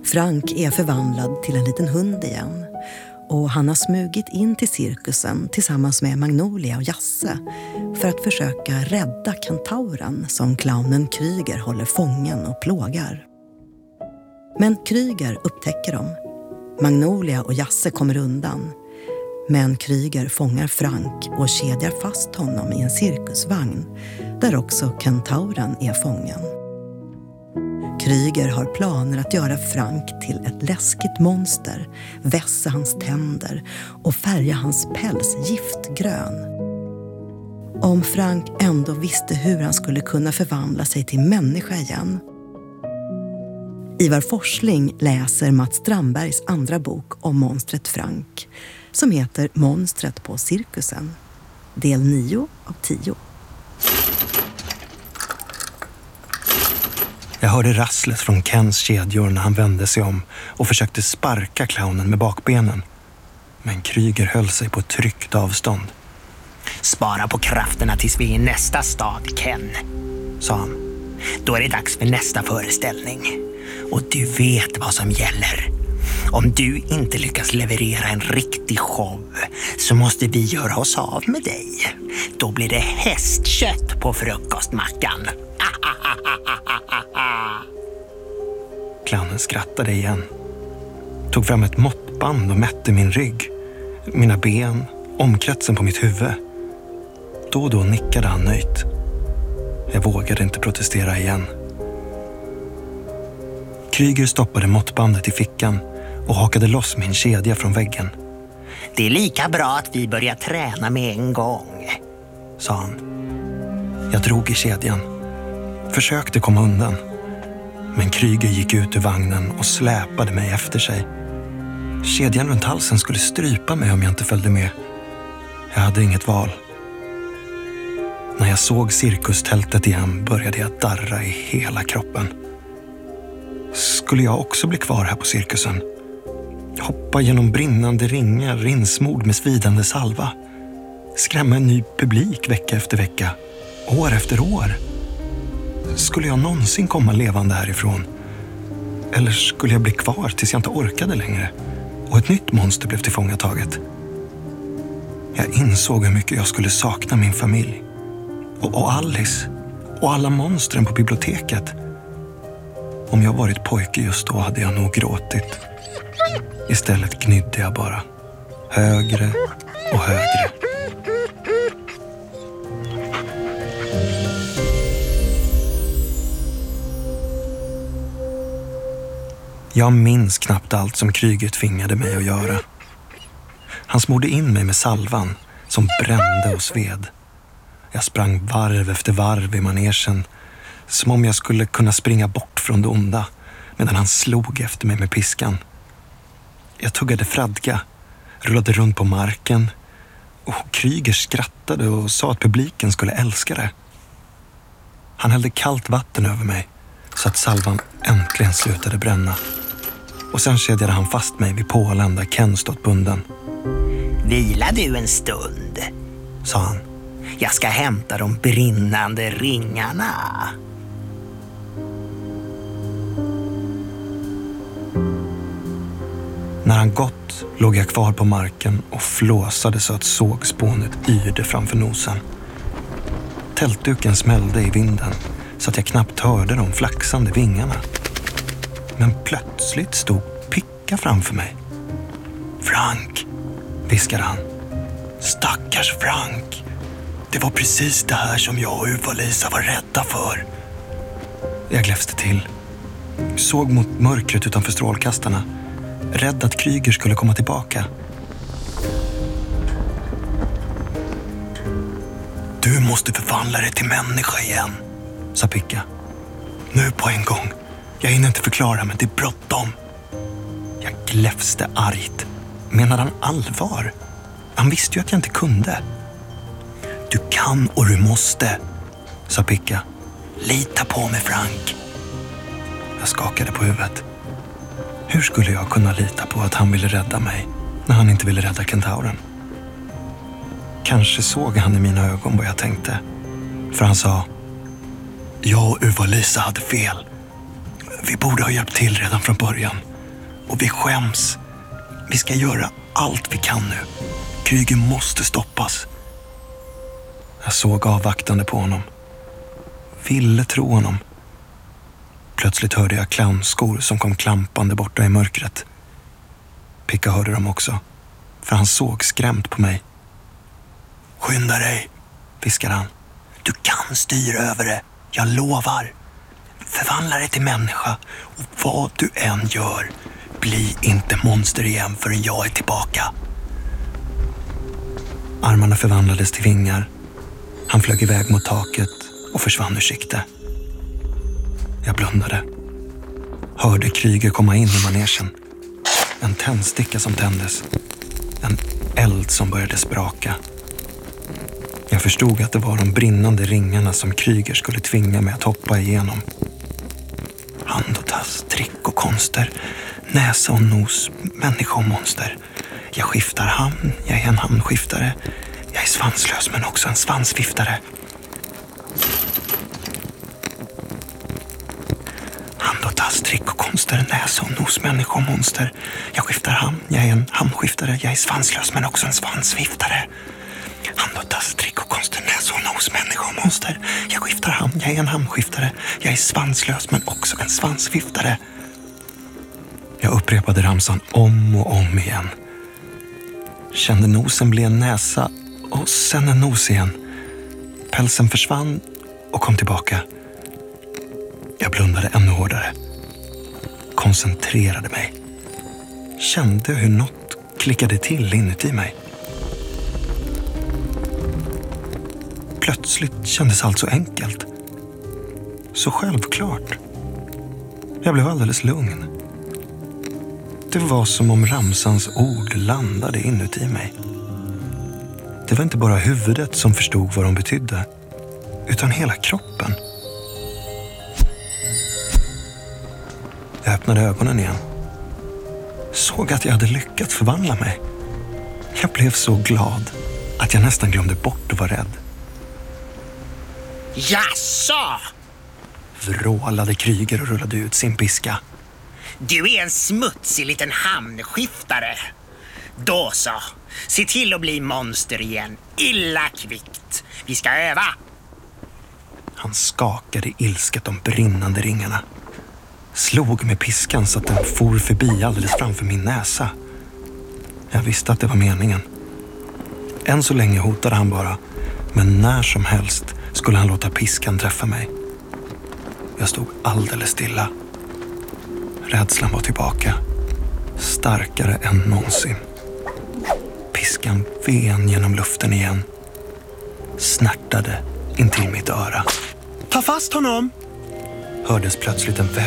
Frank är förvandlad till en liten hund igen. Och han har smugit in till cirkusen tillsammans med Magnolia och Jasse för att försöka rädda kentauren som clownen Kryger håller fången och plågar. Men Kryger upptäcker dem. Magnolia och Jasse kommer undan. Men Kryger fångar Frank och kedjar fast honom i en cirkusvagn där också kentauren är fången. Kryger har planer att göra Frank till ett läskigt monster, vässa hans tänder och färga hans päls giftgrön. Om Frank ändå visste hur han skulle kunna förvandla sig till människa igen. Ivar Forsling läser Mats Strandbergs andra bok om monstret Frank, som heter Monstret på cirkusen. Del 9 av 10. Jag hörde rasslet från Kens kedjor när han vände sig om och försökte sparka clownen med bakbenen. Men Kryger höll sig på ett tryggt avstånd. Spara på krafterna tills vi är i nästa stad, Ken, sa han. Då är det dags för nästa föreställning. Och du vet vad som gäller. Om du inte lyckas leverera en riktig show så måste vi göra oss av med dig. Då blir det hästkött på frukostmackan. Clownen skrattade igen. Tog fram ett måttband och mätte min rygg, mina ben, omkretsen på mitt huvud. Då och då nickade han nöjt. Jag vågade inte protestera igen. Kryger stoppade måttbandet i fickan och hakade loss min kedja från väggen. Det är lika bra att vi börjar träna med en gång, sa han. Jag drog i kedjan. Försökte komma undan. Men Kryger gick ut ur vagnen och släpade mig efter sig. Kedjan runt halsen skulle strypa mig om jag inte följde med. Jag hade inget val. När jag såg cirkustältet igen började jag darra i hela kroppen. Skulle jag också bli kvar här på cirkusen? Hoppa genom brinnande ringar, insmord med svidande salva. Skrämma en ny publik vecka efter vecka, år efter år. Skulle jag någonsin komma levande härifrån? Eller skulle jag bli kvar tills jag inte orkade längre och ett nytt monster blev tillfångataget? Jag insåg hur mycket jag skulle sakna min familj. Och Alice. Och alla monstren på biblioteket. Om jag varit pojke just då hade jag nog gråtit. Istället gnydde jag bara. Högre och högre. Jag minns knappt allt som Kryger tvingade mig att göra. Han smorde in mig med salvan som brände och sved. Jag sprang varv efter varv i manegen, som om jag skulle kunna springa bort från det onda, medan han slog efter mig med piskan. Jag tuggade fradga, rullade runt på marken och Kryger skrattade och sa att publiken skulle älska det. Han hällde kallt vatten över mig så att salvan äntligen slutade bränna. Och sen kedjade han fast mig vid pålen där Ken stått bunden. Vila du en stund, sa han. Jag ska hämta de brinnande ringarna. När han gått låg jag kvar på marken och flåsade så att sågspånet yrde framför nosen. Tältduken smällde i vinden så att jag knappt hörde de flaxande vingarna. Men plötsligt stod Picka framför mig. Frank, viskade han. Stackars Frank. Det var precis det här som jag och Uva-Lisa var rädda för. Jag gläfste till. Såg mot mörkret utanför strålkastarna. Rädd att Kryger skulle komma tillbaka. Du måste förvandla dig till människa igen, sa Picka. Nu på en gång. Jag hinner inte förklara, men det är bråttom. Jag gläfste argt. Menade han allvar? Han visste ju att jag inte kunde. Du kan och du måste, sa Picka. Lita på mig, Frank. Jag skakade på huvudet. Hur skulle jag kunna lita på att han ville rädda mig när han inte ville rädda kentauren? Kanske såg han i mina ögon vad jag tänkte. För han sa: jag och Uva-Lisa hade fel. Vi borde ha hjälpt till redan från början. Och vi skäms. Vi ska göra allt vi kan nu. Kriget måste stoppas. Jag såg avvaktande på honom. Ville tro honom. Plötsligt hörde jag clownskor som kom klampande borta i mörkret. Picka hörde dem också, för han såg skrämt på mig. Skynda dig, viskade han. Du kan styra över det, jag lovar. Förvandla dig till människa och vad du än gör, bli inte monster igen förrän jag är tillbaka. Armarna förvandlades till vingar. Han flög iväg mot taket och försvann ur sikte. Jag blundade. Hörde Kryger komma in i manegen. En tändsticka som tändes. En eld som började spraka. Jag förstod att det var de brinnande ringarna som Kryger skulle tvinga mig att hoppa igenom. Hand och tass, trick och konster. Näsa och nos, människa och monster. Jag skiftar hamn, jag är en hamnskiftare. Jag är svanslös men också en svansviftare. Hand och tass, trick och konster, näsa och nos, människa och monster. Jag skiftar hamn, jag är en hamnskiftare. Jag är svanslös men också en svansviftare. Hand och tass, trick och konster, näsa och nos, människa och monster. Jag skiftar hamn, jag är en hamnskiftare. Jag är svanslös men också en svansviftare. Jag upprepade ramsan om och om igen. Kände nosen bli en näsa och sen en nos igen. Pälsen försvann och kom tillbaka. Jag blundade ännu hårdare. Koncentrerade mig. Kände hur något klickade till inuti mig. Plötsligt kändes allt så enkelt. Så självklart. Jag blev alldeles lugn. Det var som om ramsans ord landade inuti mig. Det var inte bara huvudet som förstod vad de betydde, utan hela kroppen. Jag öppnade ögonen igen. Såg att jag hade lyckats förvandla mig. Jag blev så glad att jag nästan glömde bort att vara rädd. Jaså? Vrålade Kryger och rullade ut sin piska. Du är en smutsig liten hamnskiftare. Då så, se till att bli monster igen. Illa kvickt. Vi ska öva. Han skakade ilsket de brinnande ringarna. Slog med piskan så att den for förbi alldeles framför min näsa. Jag visste att det var meningen. Än så länge hotade han bara, men när som helst skulle han låta piskan träffa mig. Jag stod alldeles stilla. Rädslan var tillbaka. Starkare än någonsin. Piskan ven genom luften igen. Snärtade intill mitt öra. Ta fast honom! Hördes plötsligt en